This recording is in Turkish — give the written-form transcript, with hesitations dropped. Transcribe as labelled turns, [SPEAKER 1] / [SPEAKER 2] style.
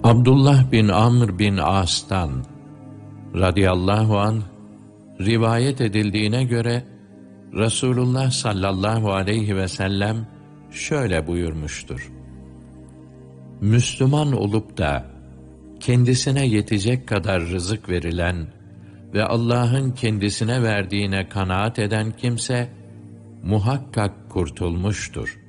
[SPEAKER 1] Abdullah bin Amr bin As'tan radıyallahu anh rivayet edildiğine göre Resulullah sallallahu aleyhi ve sellem şöyle buyurmuştur: Müslüman olup da kendisine yetecek kadar rızık verilen ve Allah'ın kendisine verdiğine kanaat eden kimse muhakkak kurtulmuştur.